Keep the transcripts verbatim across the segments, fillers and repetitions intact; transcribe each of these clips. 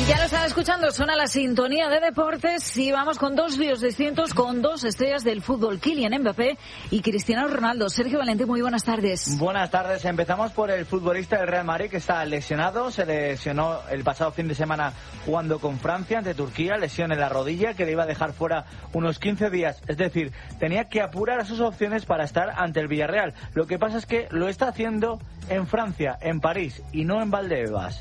Ya lo están escuchando, suena la sintonía de deportes y vamos con dos vídeos distintos con dos estrellas del fútbol, Kylian Mbappé y Cristiano Ronaldo. Sergio Valente, muy buenas tardes. Buenas tardes, empezamos por el futbolista del Real Madrid que está lesionado, se lesionó el pasado fin de semana jugando con Francia ante Turquía, lesión en la rodilla que le iba a dejar fuera unos quince días, es decir, tenía que apurar sus opciones para estar ante el Villarreal. Lo que pasa es que lo está haciendo en Francia, en París y no en Valdebebas.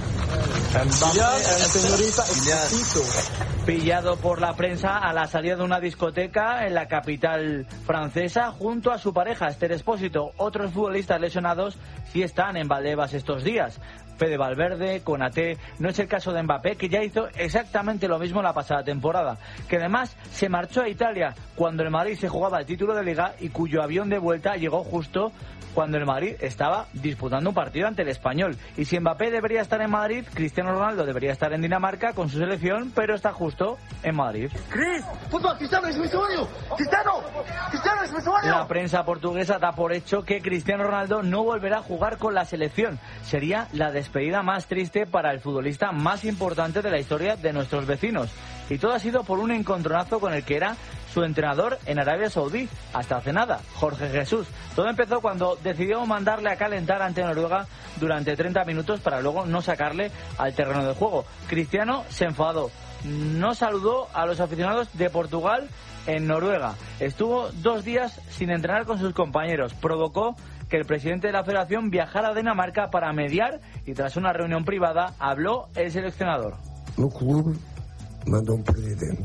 Pillado por la prensa a la salida de una discoteca en la capital francesa junto a su pareja Esther Expósito. Otros futbolistas lesionados sí están en Valdebebas estos días. Fede Valverde, Konaté, no es el caso de Mbappé, que ya hizo exactamente lo mismo la pasada temporada, que además se marchó a Italia cuando el Madrid se jugaba el título de Liga y cuyo avión de vuelta llegó justo cuando el Madrid estaba disputando un partido ante el Español. Y si Mbappé debería estar en Madrid, Cristiano Ronaldo debería estar en Dinamarca con su selección, pero está justo en Madrid. Chris, fútbol, Cristiano es mi sueño. Cristiano, Cristiano es mi sueño. La prensa portuguesa da por hecho que Cristiano Ronaldo no volverá a jugar con la selección. Sería la despedida más triste para el futbolista más importante de la historia de nuestros vecinos. Y todo ha sido por un encontronazo con el que era su entrenador en Arabia Saudí, hasta hace nada, Jorge Jesús. Todo empezó cuando decidió mandarle a calentar ante Noruega durante treinta minutos para luego no sacarle al terreno de juego. Cristiano se enfadó, no saludó a los aficionados de Portugal en Noruega. Estuvo dos días sin entrenar con sus compañeros, provocó que el presidente de la federación viajara a Dinamarca para mediar y tras una reunión privada habló el seleccionador. No club manda un presidente.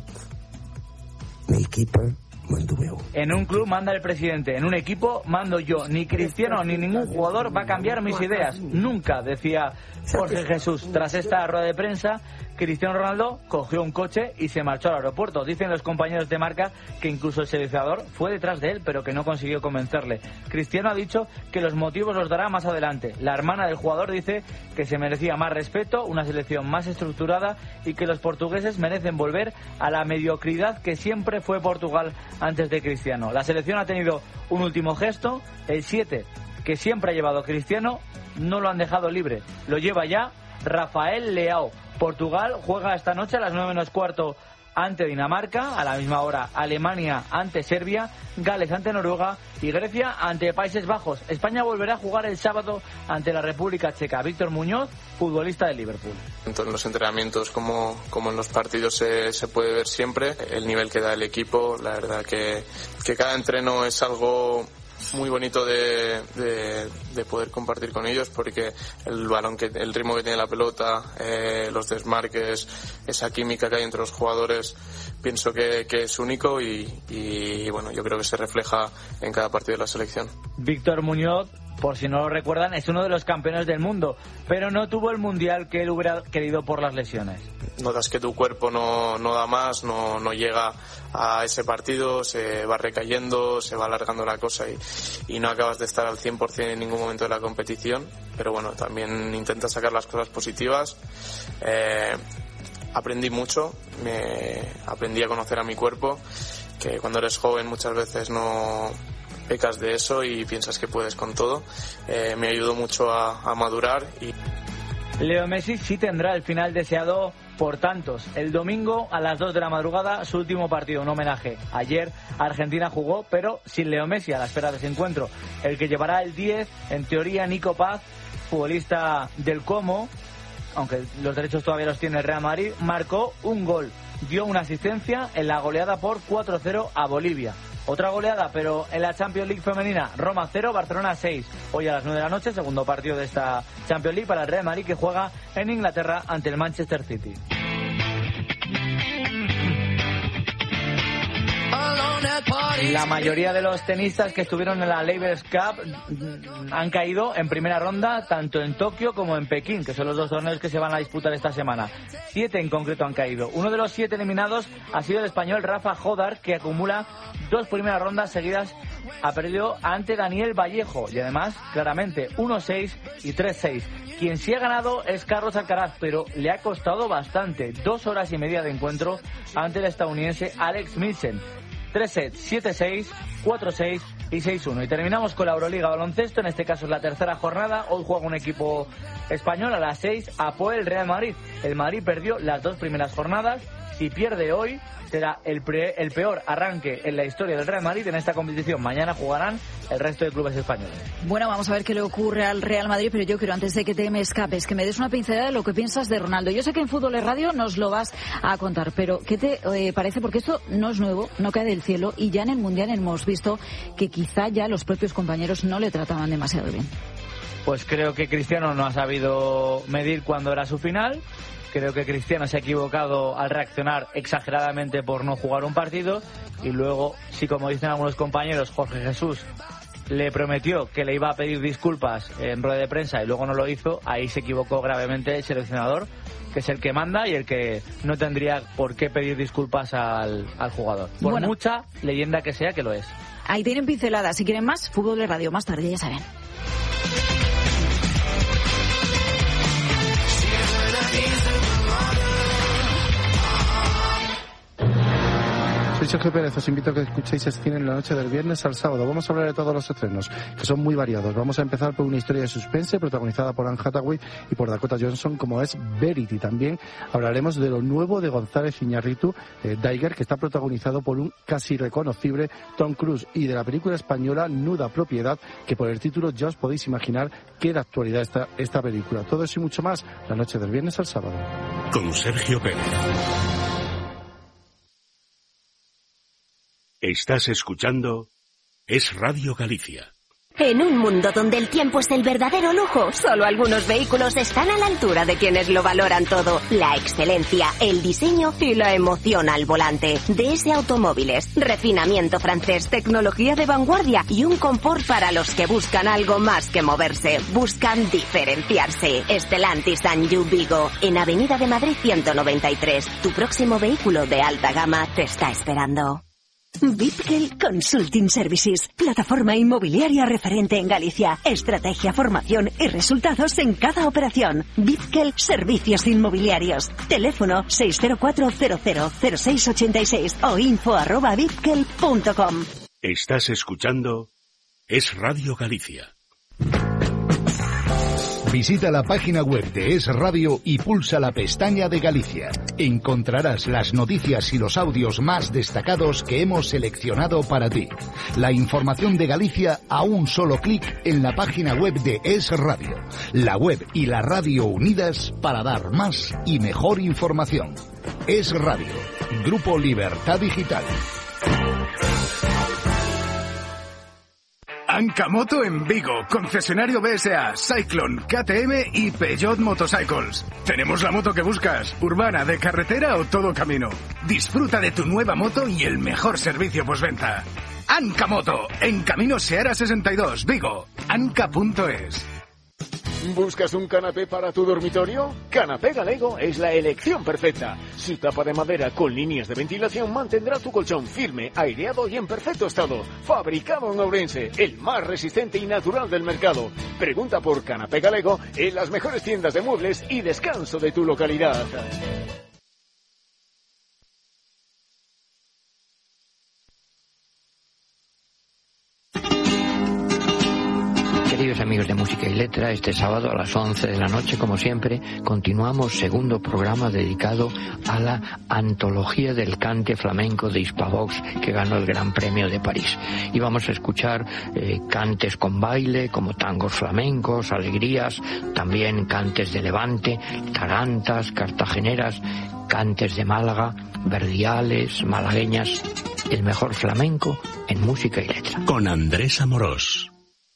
Mi equipo mando yo. En un club manda el presidente, en un equipo mando yo. Ni Cristiano ni ningún jugador va a cambiar mis ideas. Nunca, decía Jorge Jesús. Tras esta rueda de prensa, Cristiano Ronaldo cogió un coche y se marchó al aeropuerto. Dicen los compañeros de Marca que incluso el seleccionador fue detrás de él, pero que no consiguió convencerle. Cristiano ha dicho que los motivos los dará más adelante. La hermana del jugador dice que se merecía más respeto, una selección más estructurada y que los portugueses merecen volver a la mediocridad que siempre fue Portugal antes de Cristiano. La selección ha tenido un último gesto, el siete que siempre ha llevado Cristiano, no lo han dejado libre. Lo lleva ya Rafael Leao. Portugal juega esta noche a las nueve menos cuarto ante Dinamarca, a la misma hora Alemania ante Serbia, Gales ante Noruega y Grecia ante Países Bajos. España volverá a jugar el sábado ante la República Checa. Víctor Muñoz, futbolista del Liverpool. Tanto en los entrenamientos como, como en los partidos se, se puede ver siempre el nivel que da el equipo. La verdad que, que cada entreno es algo muy bonito de, de, de poder compartir con ellos, porque el balón, que el ritmo que tiene la pelota, eh, los desmarques, esa química que hay entre los jugadores, pienso que, que es único y, y bueno, yo creo que se refleja en cada partido de la selección. Víctor Muñoz, por si no lo recuerdan, es uno de los campeones del mundo, pero no tuvo el mundial que él hubiera querido por las lesiones. Notas que tu cuerpo no, no da más, no, no llega a ese partido, se va recayendo, se va alargando la cosa y, y no acabas de estar al cien por ciento en ningún momento de la competición, pero bueno, también intenta sacar las cosas positivas. Eh, aprendí mucho, me aprendí a conocer a mi cuerpo, que cuando eres joven muchas veces no pecas de eso y piensas que puedes con todo. Eh, me ayudó mucho a, a madurar. Y Leo Messi sí tendrá el final deseado por tantos. El domingo a las dos de la madrugada su último partido, un homenaje. Ayer Argentina jugó, pero sin Leo Messi a la espera de ese encuentro. El que llevará el diez, en teoría, Nico Paz, futbolista del Como, aunque los derechos todavía los tiene el Real Madrid, marcó un gol, dio una asistencia en la goleada por cuatro cero a Bolivia. Otra goleada, pero en la Champions League femenina, Roma cero, Barcelona seis. Hoy a las nueve de la noche, segundo partido de esta Champions League para el Real Madrid, que juega en Inglaterra ante el Manchester City. La mayoría de los tenistas que estuvieron en la Labors Cup han caído en primera ronda, tanto en Tokio como en Pekín, que son los dos torneos que se van a disputar esta semana. Siete en concreto han caído. Uno de los siete eliminados ha sido el español Rafa Jodar, que acumula dos primeras rondas seguidas. Ha perdido ante Daniel Vallejo y además, claramente, uno seis y tres seis. Quien sí ha ganado es Carlos Alcaraz, pero le ha costado bastante. Dos horas y media de encuentro ante el estadounidense Alex Milsen. Tres sets, siete seis, cuatro seis, y seis uno. Y terminamos con la Euroliga baloncesto, en este caso es la tercera jornada. Hoy juega un equipo español a las seis, Apoel Real Madrid. El Madrid perdió las dos primeras jornadas. Si pierde hoy, será el, pre, el peor arranque en la historia del Real Madrid en esta competición. Mañana jugarán el resto de clubes españoles. Bueno, vamos a ver qué le ocurre al Real Madrid, pero yo quiero, antes de que te me escapes, que me des una pincelada de lo que piensas de Ronaldo. Yo sé que en Fútbol de Radio nos lo vas a contar, pero ¿qué te eh, parece? Porque esto no es nuevo, no cae del cielo, y ya en el Mundial hemos visto que quizá ya los propios compañeros no le trataban demasiado bien. Pues creo que Cristiano no ha sabido medir cuándo era su final. Creo que Cristiano se ha equivocado al reaccionar exageradamente por no jugar un partido, y luego, si como dicen algunos compañeros, Jorge Jesús le prometió que le iba a pedir disculpas en rueda de prensa y luego no lo hizo, ahí se equivocó gravemente el seleccionador, que es el que manda y el que no tendría por qué pedir disculpas al, al jugador. Por bueno, mucha leyenda que sea, que lo es. Ahí tienen pinceladas. Si quieren más, Fútbol de Radio más tarde, ya saben. Soy Sergio Pérez, os invito a que escuchéis Cine en la noche del viernes al sábado. Vamos a hablar de todos los estrenos, que son muy variados. Vamos a empezar por una historia de suspense protagonizada por Anne Hathaway y por Dakota Johnson, como es Verity. También hablaremos de lo nuevo de González Iñárritu, eh, Dagger, que está protagonizado por un casi reconocible Tom Cruise, y de la película española Nuda Propiedad, que por el título ya os podéis imaginar qué de actualidad está esta película. Todo eso y mucho más la noche del viernes al sábado. Con Sergio Pérez. Estás escuchando Es Radio Galicia. En un mundo donde el tiempo es el verdadero lujo, solo algunos vehículos están a la altura de quienes lo valoran todo. La excelencia, el diseño y la emoción al volante. D S Automóviles, refinamiento francés, tecnología de vanguardia y un confort para los que buscan algo más que moverse. Buscan diferenciarse. Stellantis and You Vigo, en Avenida de Madrid ciento noventa y tres. Tu próximo vehículo de alta gama te está esperando. Vipkel Consulting Services, plataforma inmobiliaria referente en Galicia. Estrategia, formación y resultados en cada operación. Vipkel Servicios Inmobiliarios. Teléfono seis cero cuatro cero cero cero seis ocho seis o info arroba vipkel punto com. Estás escuchando Es Radio Galicia. Visita la página web de Es Radio y pulsa la pestaña de Galicia. Encontrarás las noticias y los audios más destacados que hemos seleccionado para ti. La información de Galicia a un solo clic en la página web de Es Radio. La web y la radio unidas para dar más y mejor información. Es Radio, Grupo Libertad Digital. Ancamoto en Vigo, concesionario B S A, Cyclone, K T M y Peugeot Motorcycles. Tenemos la moto que buscas, urbana, de carretera o todo camino. Disfruta de tu nueva moto y el mejor servicio postventa. Ancamoto, en Camino Seara sesenta y dos, Vigo, anca punto es. ¿Buscas un canapé para tu dormitorio? Canapé Galego es la elección perfecta. Su tapa de madera con líneas de ventilación mantendrá tu colchón firme, aireado y en perfecto estado. Fabricado en Ourense, el más resistente y natural del mercado. Pregunta por Canapé Galego en las mejores tiendas de muebles y descanso de tu localidad. Queridos amigos de Música y Letra, este sábado a las once de la noche, como siempre, continuamos segundo programa dedicado a la antología del cante flamenco de Hispavox, que ganó el Gran Premio de París. Y vamos a escuchar eh, cantes con baile, como tangos flamencos, alegrías, también cantes de Levante, tarantas, cartageneras, cantes de Málaga, verdiales, malagueñas, el mejor flamenco en Música y Letra. Con Andrés Amorós.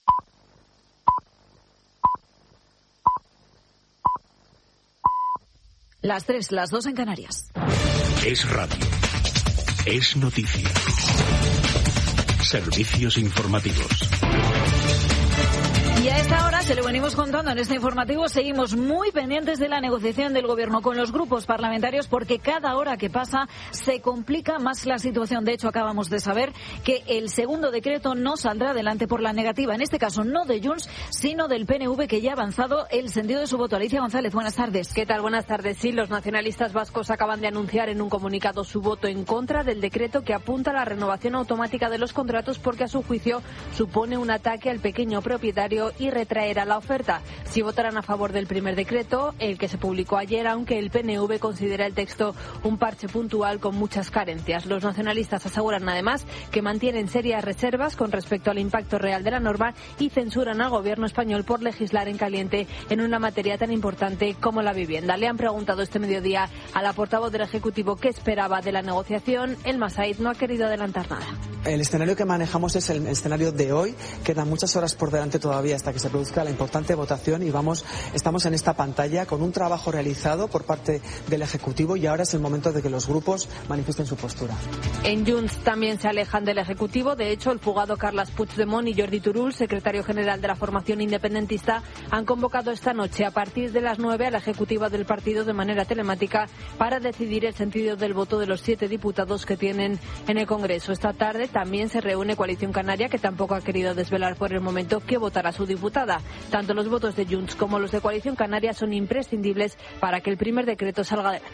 Las tres, las dos en Canarias. Es radio. Es noticia. Servicios informativos. Y a esta hora, se lo venimos contando en este informativo, seguimos muy pendientes de la negociación del Gobierno con los grupos parlamentarios porque cada hora que pasa se complica más la situación. De hecho, acabamos de saber que el segundo decreto no saldrá adelante por la negativa, en este caso no de Junts, sino del P N V, que ya ha avanzado el sentido de su voto. Alicia González, buenas tardes. ¿Qué tal? Buenas tardes. Sí, los nacionalistas vascos acaban de anunciar en un comunicado su voto en contra del decreto que apunta a la renovación automática de los contratos porque, a su juicio, supone un ataque al pequeño propietario y retraerá la oferta. Si votarán a favor del primer decreto, el que se publicó ayer, aunque el P N V considera el texto un parche puntual con muchas carencias. Los nacionalistas aseguran además que mantienen serias reservas con respecto al impacto real de la norma y censuran al gobierno español por legislar en caliente en una materia tan importante como la vivienda. Le han preguntado este mediodía a la portavoz del Ejecutivo qué esperaba de la negociación. El Massaid no ha querido adelantar nada. El escenario que manejamos es el escenario de hoy. Quedan muchas horas por delante todavía hasta que se produzca la importante votación y vamos, estamos en esta pantalla con un trabajo realizado por parte del Ejecutivo y ahora es el momento de que los grupos manifiesten su postura. En Junts también se alejan del Ejecutivo. De hecho, el fugado Carles Puigdemont y Jordi Turull, secretario general de la formación independentista, han convocado esta noche a partir de las nueve a la ejecutiva del partido de manera telemática para decidir el sentido del voto de los siete diputados que tienen en el Congreso. Esta tarde también se reúne Coalición Canaria, que tampoco ha querido desvelar por el momento qué votará su diputada. Tanto los votos de Junts como los de Coalición Canaria son imprescindibles para que el primer decreto salga adelante.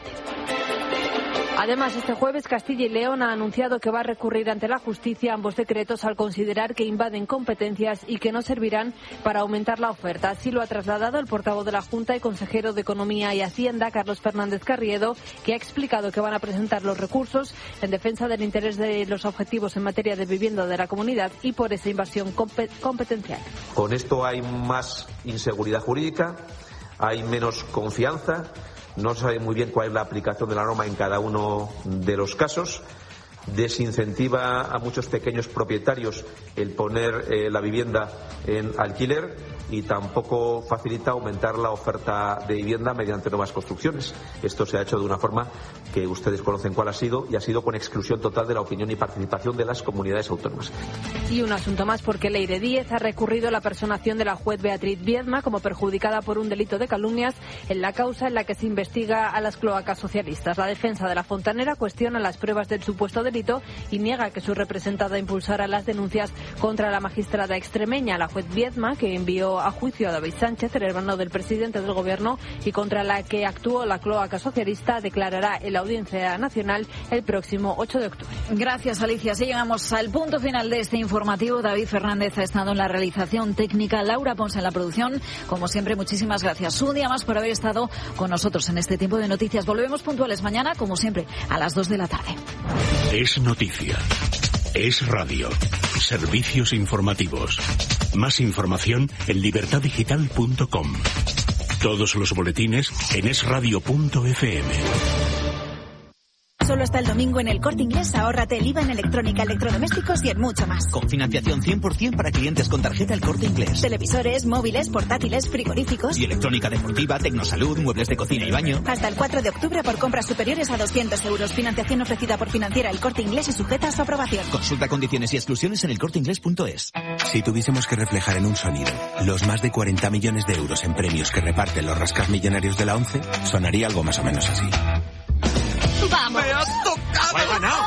Además, este jueves Castilla y León ha anunciado que va a recurrir ante la justicia ambos decretos al considerar que invaden competencias y que no servirán para aumentar la oferta. Así lo ha trasladado el portavoz de la Junta y consejero de Economía y Hacienda, Carlos Fernández Carriedo, que ha explicado que van a presentar los recursos en defensa del interés de los objetivos en materia de vivienda de la comunidad y por esa invasión competencial. Con esto hay más inseguridad jurídica, hay menos confianza. No se sabe muy bien cuál es la aplicación de la norma en cada uno de los casos. Desincentiva a muchos pequeños propietarios el poner eh, la vivienda en alquiler y tampoco facilita aumentar la oferta de vivienda mediante nuevas construcciones. Esto se ha hecho de una forma que ustedes conocen cuál ha sido y ha sido con exclusión total de la opinión y participación de las comunidades autónomas. Y un asunto más, porque Leire Díez ha recurrido la personación de la juez Beatriz Viedma como perjudicada por un delito de calumnias en la causa en la que se investiga a las cloacas socialistas. La defensa de la fontanera cuestiona las pruebas del supuesto delito y niega que su representada impulsara las denuncias contra la magistrada extremeña. La juez Viedma, que envió a juicio a David Sánchez, el hermano del presidente del gobierno, y contra la que actuó la cloaca socialista, declarará en la Audiencia Nacional el próximo ocho de octubre. Gracias, Alicia. Así llegamos al punto final de este informativo. David Fernández ha estado en la realización técnica, Laura Pons en la producción. Como siempre, muchísimas gracias un día más por haber estado con nosotros en este tiempo de noticias. Volvemos puntuales mañana, como siempre, a las dos de la tarde. Es noticia. Es radio. Servicios informativos. Más información en libertad digital punto com. Todos los boletines en es radio punto efe eme. Solo hasta el domingo en El Corte Inglés, ahórrate el I V A en electrónica, electrodomésticos y en mucho más. Con financiación cien por ciento para clientes con tarjeta El Corte Inglés. Televisores, móviles, portátiles, frigoríficos. Y electrónica deportiva, tecnosalud, muebles de cocina y baño. Hasta el cuatro de octubre por compras superiores a doscientos euros. Financiación ofrecida por Financiera El Corte Inglés y sujeta a su aprobación. Consulta condiciones y exclusiones en el corte inglés punto es. Si tuviésemos que reflejar en un sonido los más de cuarenta millones de euros en premios que reparten los rascasmillonarios de la ONCE, sonaría algo más o menos así. ¡Vamos! ¡Me has tocado! ¡He ganado!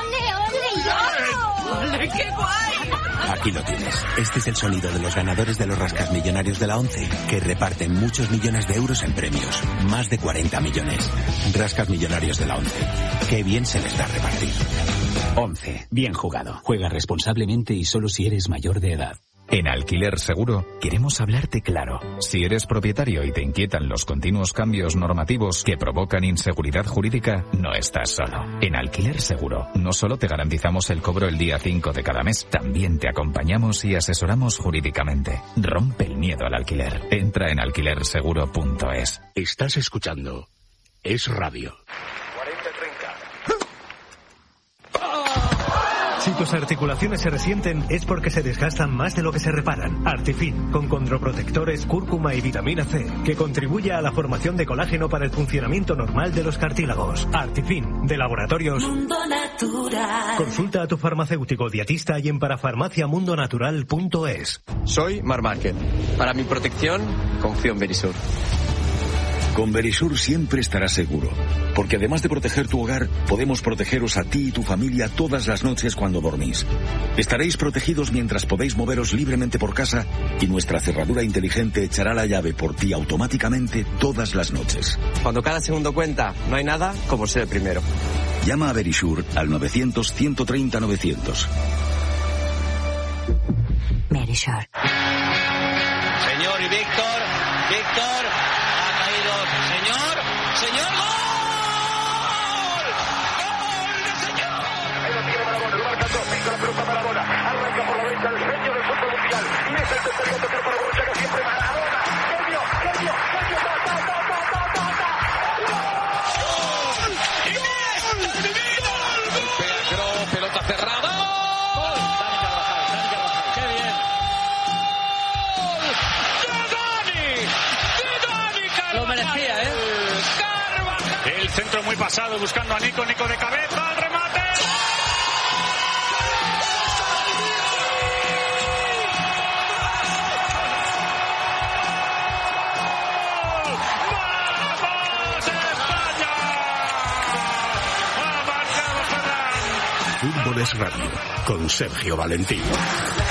¡Ole, ole! ¡Ole, qué guay! Aquí lo tienes. Este es el sonido de los ganadores de los rascasmillonarios de la ONCE, que reparten muchos millones de euros en premios. Más de cuarenta millones. Rascasmillonarios de la ONCE. Qué bien se les da repartir. ONCE. Bien jugado. Juega responsablemente y solo si eres mayor de edad. En Alquiler Seguro queremos hablarte claro. Si eres propietario y te inquietan los continuos cambios normativos que provocan inseguridad jurídica, no estás solo. En Alquiler Seguro no solo te garantizamos el cobro el día cinco de cada mes, también te acompañamos y asesoramos jurídicamente. Rompe el miedo al alquiler. Entra en alquiler seguro punto es. Estás escuchando Es Radio. Si Si tus articulaciones se resienten es porque se desgastan más de lo que se reparan. Artifin, con condroprotectores, cúrcuma y vitamina C, que contribuye a la formación de colágeno para el funcionamiento normal de los cartílagos. Artifin, de Laboratorios Mundo Natural. Consulta a tu farmacéutico dietista y en parafarmaciamundonatural punto es. Soy Mar Márquez. Para mi protección, confío en Verisur. Con Verisur siempre estarás seguro, porque además de proteger tu hogar, podemos protegeros a ti y tu familia todas las noches cuando dormís. Estaréis protegidos mientras podéis moveros libremente por casa y nuestra cerradura inteligente echará la llave por ti automáticamente todas las noches. Cuando cada segundo cuenta, no hay nada como ser el primero. Llama a Verisur al novecientos, ciento treinta, novecientos. Verisur. Señor y Víctor, Víctor, ha caído. Señor, señor, ¡gol! ¡Gol de señor! Ahí lo tiene Marabona, lo marca dos, pica la pelota Marabona, arranca por la derecha el genio del fútbol mundial, y es el tercer gol para Borruchaga, siempre Marabona, genio, genio, genio, ta, ta, ta, ta, ta, ta, ta. ¡Gol! ¡Gol! Golpea Kroos, pelota cerrada. Lo merecía, ¿eh? El centro muy pasado buscando a Nico, Nico de cabeza, el remate. Fútbol es Radio, con Sergio Valentín.